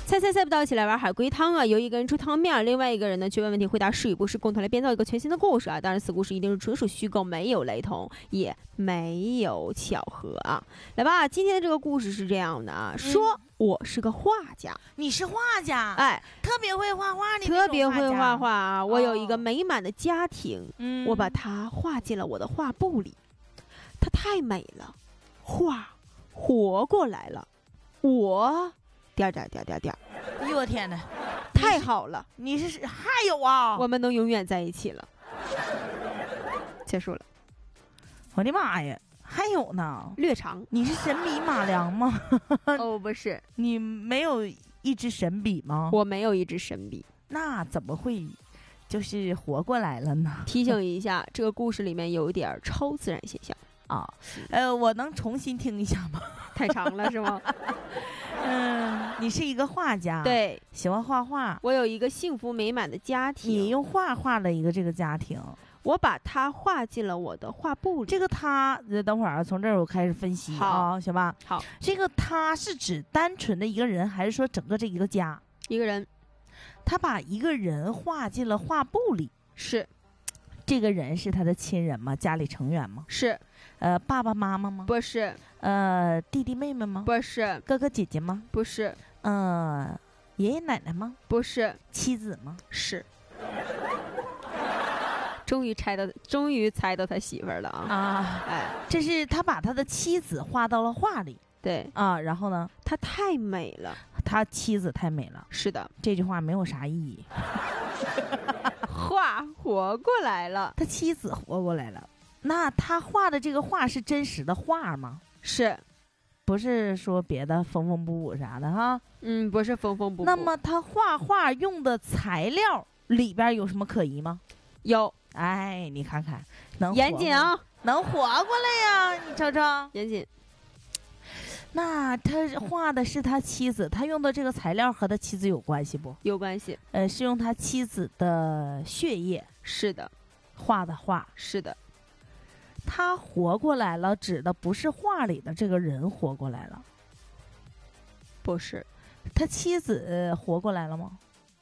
猜不到，一起来玩海龟汤啊！由一个人出汤面，另外一个人呢去问问题，回答是与不是，共同来编造一个全新的故事啊！当然，此故事一定是纯属虚构，没有雷同，也没有巧合啊！来吧，今天的这个故事是这样的啊，说我是个画家， 你是画家， 哎， 特别会画画，你特别会画画啊！我有一个美满的家庭，我把它画进了我的画布里，它太美了，画活过来了，我。点。 哎呦我天哪， 太好了！ 你是还有啊？ 我们能永远在一起了。结束了。 我的妈呀，还有呢？ 略长。 你是神笔马良吗？ 哦，不是。 你没有一支神笔吗？ 我没有一支神笔。 那怎么会就是活过来了呢？ 提醒一下，这个故事里面有一点超自然现象啊。我能重新听一下吗？ 太长了是吗？ 你是一个画家， 对， 喜欢画画。 我有一个幸福美满的家庭。 你用画画了一个这个家庭， 我把它画进了我的画布里。 这个它，等会儿从这儿我开始分析啊，行吧？ 好， 这个它是指单纯的一个人，还是说整个这一个家？ 一个人， 他把一个人画进了画布里。 是， 这个人是他的亲人吗？家里成员吗？ 是， 爸爸妈妈吗？ 不是。 弟弟妹妹吗？ 不是。 哥哥姐姐吗？ 不是。 爷爷奶奶吗？ 不是。 妻子吗？ 是。终于猜到他媳妇儿了啊！哎， 这是他把他的妻子画到了画里。 对啊，然后呢？ 他太美了， 他妻子太美了。 是的， 这句话没有啥意义。 画活过来了， 他妻子活过来了。那他画的这个画是真实的画吗？ 是， 不是说别的缝缝补补啥的哈？ 不是缝缝补补。 那么他画画用的材料里边有什么可疑吗？ 有。 哎，你看看，能严谨啊， 能活过来呀！你瞅瞅， 严谨。 那他画的是他妻子，他用的这个材料和他妻子有关系不？ 有关系。 是用他妻子的血液。 是的。 画的画。 是的。 他活过来了，指的不是画里的这个人活过来了。 不是。 他妻子活过来了吗？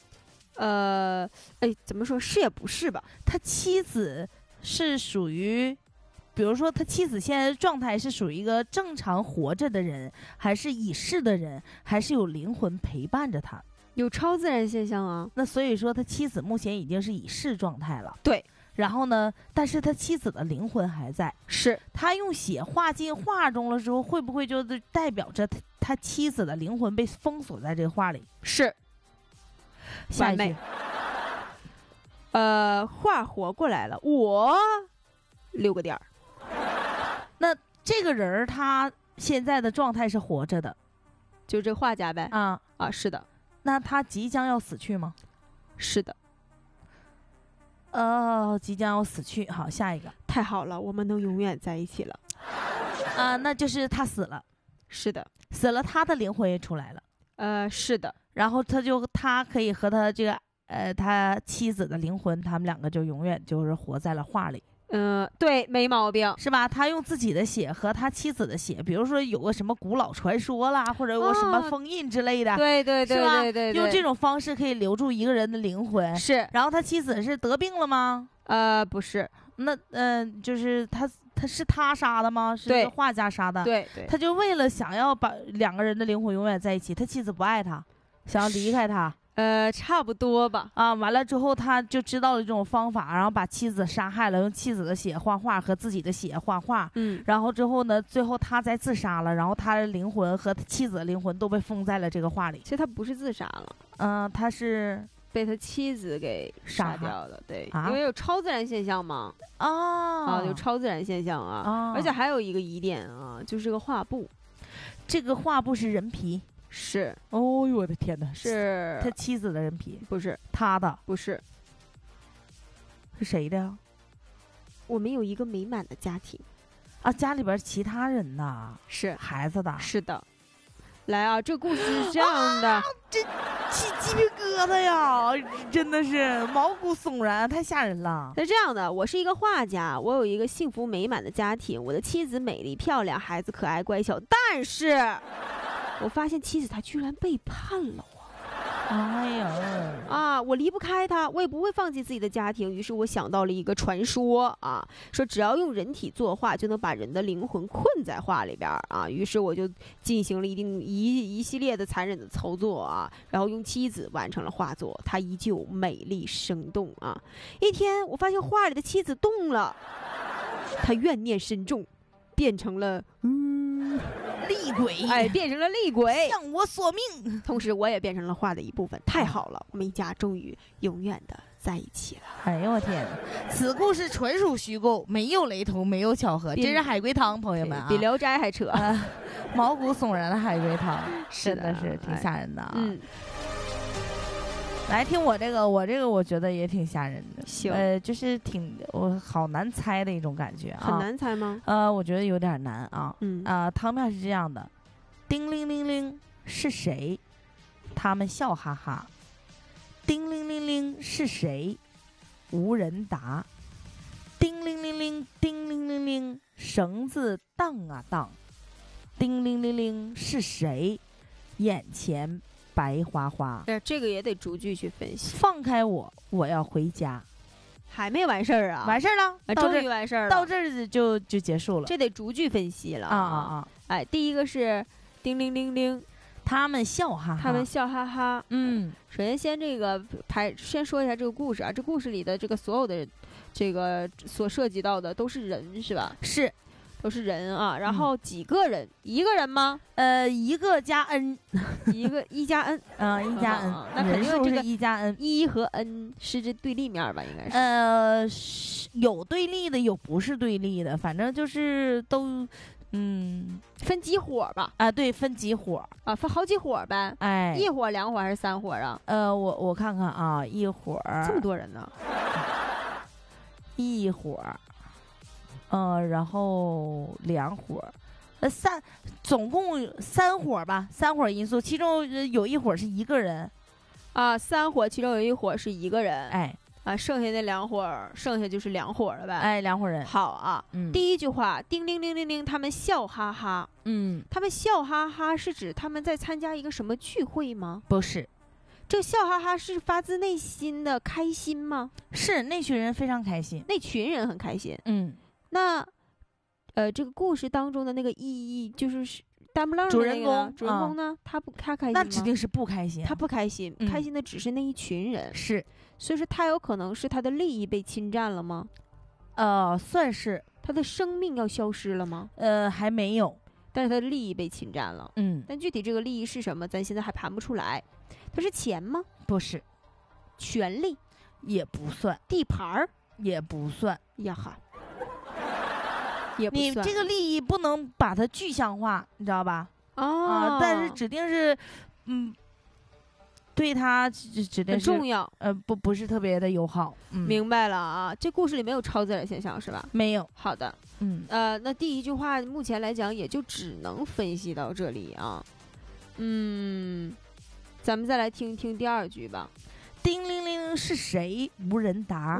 怎么说是也不是吧？ 他妻子是属于，比如说他妻子现在的状态是属于一个正常活着的人，还是已逝的人，还是有灵魂陪伴着他？ 有超自然现象啊。 那所以说他妻子目前已经是已逝状态了。 对。 然后呢，但是他妻子的灵魂还在。 是。他用血画进画中了之后，会不会就代表着他妻子的灵魂被封锁在这个画里？ 是。 下一句。 画活过来了，我6个点。 那这个人他现在的状态是活着的， 就这画家呗。是的。 那他即将要死去吗？ 是的。 即将要死去。好，下一个。 太好了，我们能永远在一起了。 那就是他死了。 是的。 死了，他的灵魂也出来了。 是的。 然后他可以和他这个他妻子的灵魂，他们两个就永远就是活在了画里。 对，没毛病， 是吧？他用自己的血和他妻子的血，比如说有个什么古老传说啦，或者有个什么封印之类的， 对，是吧？对， 用这种方式可以留住一个人的灵魂。 是。 然后他妻子是得病了吗？ 不是。 那就是他是他杀的吗？是画家杀的。 对。 他就为了想要把两个人的灵魂永远在一起，他妻子不爱他，想要离开他。 差不多吧。 完了之后他就知道了这种方法，然后把妻子杀害了，用妻子的血画画和自己的血画画。然后之后呢，最后他再自杀了，然后他的灵魂和妻子的灵魂都被封在了这个画里。 其实他不是自杀了， 他是被他妻子给杀掉的。对，因为有超自然现象嘛。有超自然现象啊。而且还有一个疑点啊，就是这个画布。 这个画布是人皮。 是。 哦呦我的天哪！ 是他妻子的人皮？ 不是。 他的？ 不是。 是谁的呀？ 我们有一个美满的家庭家里边其他人呐？ 是孩子的？ 是的。来啊，这故事是这样的。 这起鸡皮疙瘩呀，真的是毛骨悚然，太吓人了。 是这样的，我是一个画家，我有一个幸福美满的家庭，我的妻子美丽漂亮，孩子可爱乖巧，但是我发现妻子她居然背叛了我。 哎呀， 啊，我离不开他，我也不会放弃自己的家庭。于是我想到了一个传说啊，说只要用人体作画，就能把人的灵魂困在画里边啊。于是我就进行了一系列的残忍的操作啊，然后用妻子完成了画作，她依旧美丽生动啊。一天，我发现画里的妻子动了，她怨念深重，变成了厉鬼， 哎，变成了厉鬼， 向我索命。 同时，我也变成了画的一部分。太好了，我们一家终于永远的在一起了。 哎呦我天哪！此故事纯属虚构，没有雷同，没有巧合，这是海龟汤，朋友们啊， 比《聊斋》还扯， 毛骨悚然的海龟汤， 是的， 是挺吓人的啊。来听我这个，我觉得也挺吓人的。 行， 就是我好难猜的一种感觉啊。 很难猜吗？ 我觉得有点难啊。汤面是这样的：叮铃铃铃，是谁？他们笑哈哈。叮铃铃铃，是谁？无人答。叮铃铃铃，叮铃铃铃，绳子荡啊荡。叮铃铃铃，是谁？眼前白花花。 这个也得逐句去分析。 放开我，我要回家。 还没完事儿啊？ 完事儿了， 终于完事儿了。 到这儿就结束了。 这得逐句分析了啊！哎，第一个是叮铃铃铃， 他们笑哈哈。 他们笑哈哈。首先这个先说一下这个故事啊。这故事里的这个所有的这个所涉及到的都是人，是吧？ 是。 都是人啊，然后几个人？一个人吗？ 一个加 n， 一加 n， 一加 n， 那肯定是一加 n， 一和 n 是这对立面吧？应该是。有对立的，有不是对立的，反正就是都， 分几伙吧？ 啊，对，分几伙啊，分好几伙呗。 哎， 一伙、两伙还是三伙啊？ 我看看啊，一伙这么多人呢？ 一伙。然后两伙，总共三伙吧，三伙因素，其中有一伙是一个人， 啊，三伙其中有一伙是一个人， 哎， 啊，剩下那两伙，剩下就是两伙了呗， 哎，两伙人。 好啊，第一句话，叮铃铃铃铃，他们笑哈哈，他们笑哈哈是指他们在参加一个什么聚会吗？ 不是。 这个笑哈哈是发自内心的开心吗？ 是，那群人非常开心， 那群人很开心，那，这个故事当中的那个意义就是单不愣的主人公呢，他开心吗？ 那指定是不开心， 他不开心，开心的只是那一群人。 是， 所以说他有可能是他的利益被侵占了吗？ 算是。 他的生命要消失了吗？ 还没有， 但是他的利益被侵占了。但具体这个利益是什么，咱现在还盘不出来。它是钱吗？ 不是。 权力也不算， 地盘儿也不算。 呀哈。 你这个利益不能把它具象化，你知道吧？但是指定是，对他指定是很重要。 不是特别的友好。 明白了啊，这故事里没有超自然现象是吧？ 没有。 好的。那第一句话目前来讲也就只能分析到这里啊。咱们再来听听第二句吧。 叮铃铃，是谁？无人答。